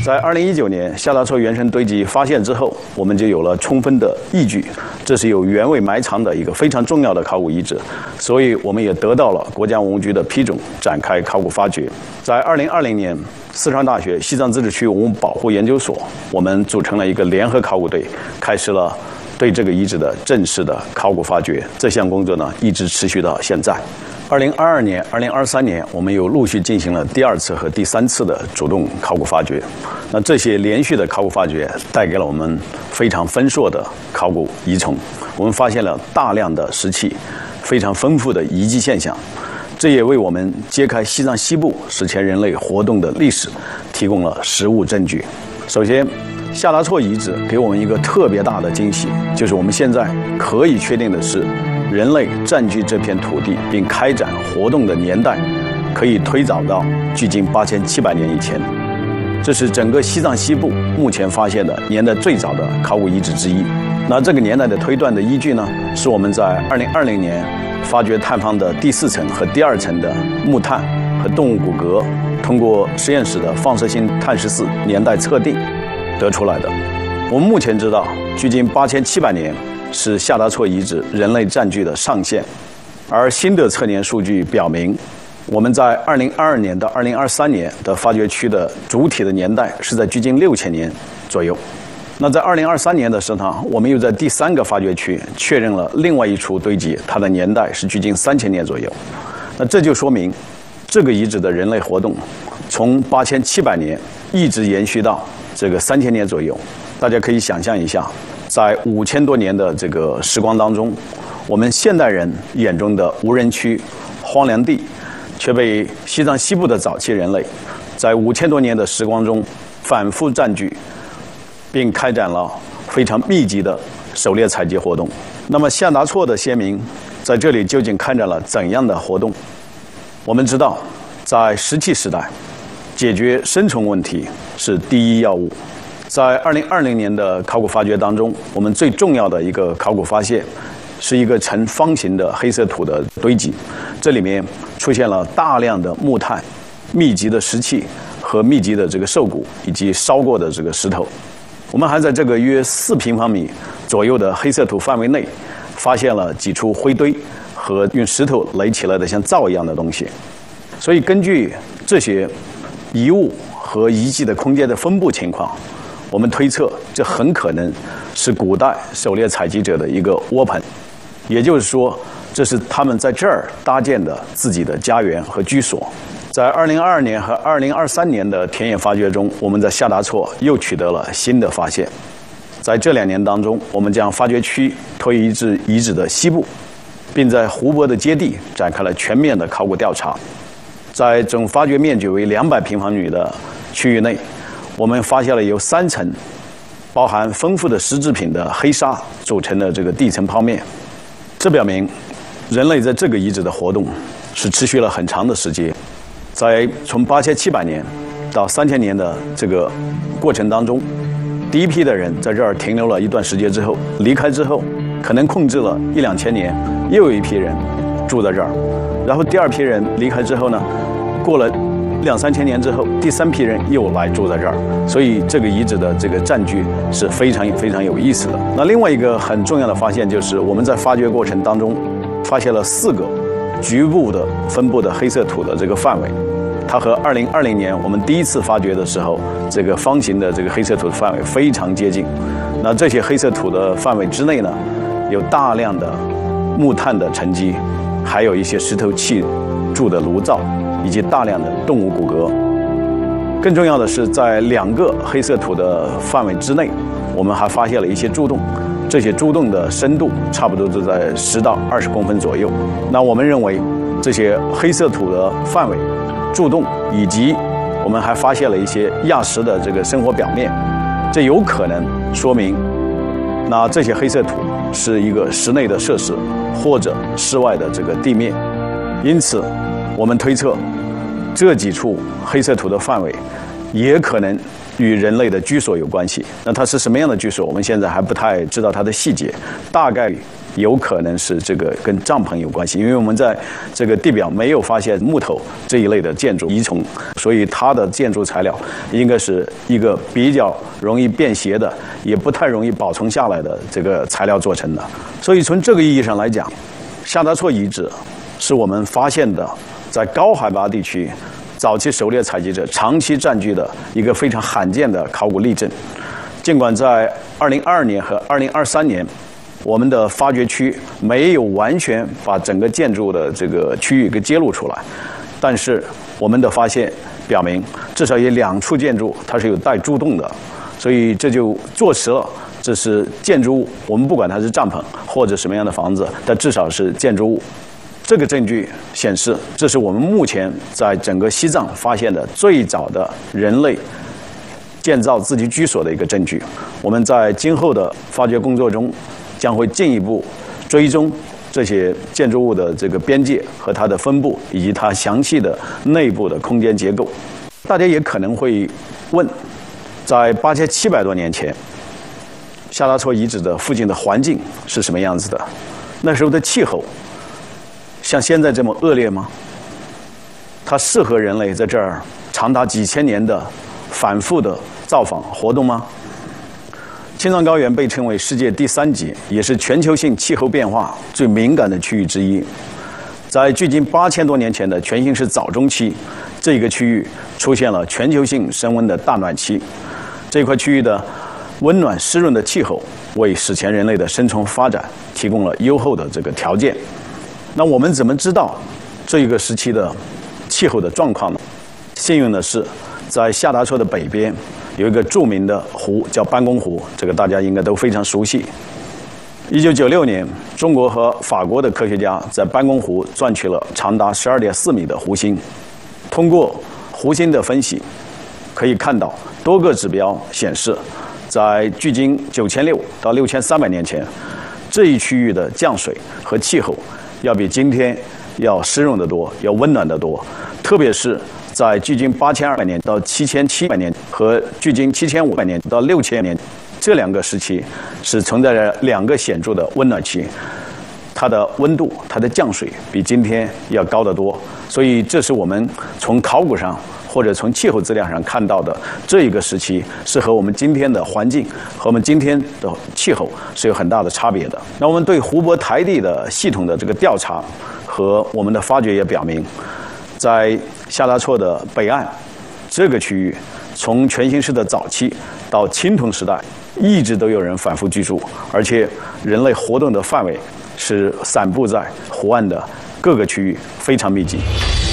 在2019年下达错原生堆积发现之后，我们就有了充分的依据，这是有原位埋藏的一个非常重要的考古遗址，所以我们也得到了国家文物局的批准，展开考古发掘。在2020年，四川大学西藏自治区文物保护研究所，我们组成了一个联合考古队，开始了对这个遗址的正式的考古发掘。这项工作呢，一直持续到现在。2022年、2023年，我们又陆续进行了第2次和第3次的主动考古发掘。那这些连续的考古发掘带给了我们非常丰硕的考古遗存。我们发现了大量的石器，非常丰富的遗迹现象。这也为我们揭开西藏西部史前人类活动的历史提供了实物证据。首先，下达错遗址给我们一个特别大的惊喜，就是我们现在可以确定的是，人类占据这片土地并开展活动的年代，可以推早到距今8700年以前。这是整个西藏西部目前发现的年代最早的考古遗址之一。那这个年代的推断的依据呢，是我们在2020年发掘探访的第4层和第2层的木炭和动物骨骼，通过实验室的放射性碳14年代测定得出来的。我们目前知道，距今8700年是下达错遗址人类占据的上限，而新的测年数据表明，我们在2022年到2023年的发掘区的主体的年代是在距今6000年左右。那在2023年的时候呢，我们又在第3个发掘区确认了另外一处堆积，它的年代是距今3000年左右。那这就说明，这个遗址的人类活动从8700年一直延续到这个3000年左右。大家可以想象一下，在5000多年的这个时光当中，我们现代人眼中的无人区、荒凉地，却被西藏西部的早期人类在5000多年的时光中反复占据，并开展了非常密集的狩猎采集活动。那么下达错的先民在这里究竟开展了怎样的活动？我们知道，在石器时代，解决生存问题是第一要务。在2020年的考古发掘当中，我们最重要的一个考古发现是一个呈方形的黑色土的堆积，这里面出现了大量的木炭、密集的石器和密集的这个兽骨以及烧过的这个石头。我们还在这个约4平方米左右的黑色土范围内，发现了几处灰堆和用石头垒起来的像灶一样的东西。所以根据这些遗物和遗迹的空间的分布情况，我们推测这很可能是古代狩猎采集者的一个窝棚，也就是说，这是他们在这儿搭建的自己的家园和居所。在2022年和2023年的田野发掘中，我们在下达错又取得了新的发现。在这2年当中，我们将发掘区推移至遗址的西部，并在湖泊的接地展开了全面的考古调查。在总发掘面积为200平方米的区域内，我们发现了由3层包含丰富的石制品的黑沙组成的这个地层剖面。这表明人类在这个遗址的活动是持续了很长的时间。在从8700年到3000年的这个过程当中，第一批的人在这儿停留了一段时间之后，离开之后，可能控制了1-2000年，又有一批人住在这儿。然后第2批人离开之后呢，过了2-3千年之后，第3批人又来住在这儿。所以这个遗址的这个占据是非常有意思的。那另外一个很重要的发现就是，我们在发掘过程当中发现了4个局部的分布的黑色土的这个范围，它和2020年我们第1次发掘的时候这个方形的这个黑色土的范围非常接近。那这些黑色土的范围之内呢，有大量的木炭的沉积，还有一些石头砌筑的炉灶，以及大量的动物骨骼。更重要的是，在2个黑色土的范围之内，我们还发现了一些柱洞。这些柱洞的深度差不多都在10到20公分左右。那我们认为，这些黑色土的范围、柱洞，以及我们还发现了一些亚石的这个生活表面，这有可能说明，那这些黑色土是一个室内的设施，或者室外的这个地面。因此，我们推测，这几处黑色土的范围也可能与人类的居所有关系。那它是什么样的居所，我们现在还不太知道它的细节，大概有可能是这个跟帐篷有关系，因为我们在这个地表没有发现木头这一类的建筑遗存，所以它的建筑材料应该是一个比较容易便携的，也不太容易保存下来的这个材料做成的。所以从这个意义上来讲，夏达措遗址是我们发现的在高海拔地区早期狩猎采集者长期占据的一个非常罕见的考古例证。尽管在2022年和2023年，我们的发掘区没有完全把整个建筑的这个区域给揭露出来，但是我们的发现表明，至少有2处建筑它是有带柱洞的，所以这就坐实了这是建筑物。我们不管它是帐篷或者什么样的房子，它至少是建筑物。这个证据显示，这是我们目前在整个西藏发现的最早的人类建造自己居所的一个证据。我们在今后的发掘工作中，将会进一步追踪这些建筑物的这个边界和它的分布，以及它详细的内部的空间结构。大家也可能会问，在8700多年前，夏达措遗址的附近的环境是什么样子的？那时候的气候像现在这么恶劣吗？它适合人类在这儿长达几千年的反复的造访活动吗？青藏高原被称为世界第3级，也是全球性气候变化最敏感的区域之一。在距今8000多年前的全新世早中期，这个区域出现了全球性升温的大暖期。这块区域的温暖湿润的气候，为史前人类的生存发展提供了优厚的这个条件。那我们怎么知道这一个时期的气候的状况呢？幸运的是，在夏达措的北边有一个著名的湖叫班公湖，这个大家应该都非常熟悉。1996年，中国和法国的科学家在班公湖钻取了长达12.4米的湖心。通过湖心的分析，可以看到多个指标显示，在距今9600到6300年前，这一区域的降水和气候要比今天要湿润得多，要温暖得多。特别是在距今8200年到7700年和距今7500年到6000年这2个时期，是存在着2个显著的温暖期，它的温度、它的降水比今天要高得多。所以这是我们从考古上或者从气候资料上看到的这一个时期，是和我们今天的环境和我们今天的气候是有很大的差别的。那我们对湖泊台地的系统的这个调查和我们的发掘也表明，在夏达措的北岸这个区域，从全新世的早期到青铜时代，一直都有人反复居住，而且人类活动的范围是散布在湖岸的各个区域，非常密集。